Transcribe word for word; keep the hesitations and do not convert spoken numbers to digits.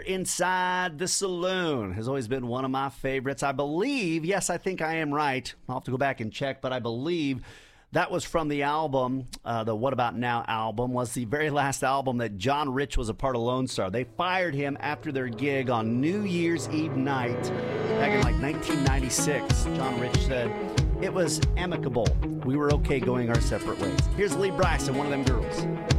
Inside the Saloon has always been one of my favorites. I believe, yes, I think I am right. I'll have to go back and check, but I believe that was from the album, uh, the What About Now album, was the very last album that John Rich was a part of Lone Star. They fired him after their gig on New Year's Eve night back in like nineteen ninety-six. John Rich said, it was amicable. We were okay going our separate ways. Here's Lee Bryson, one of them girls.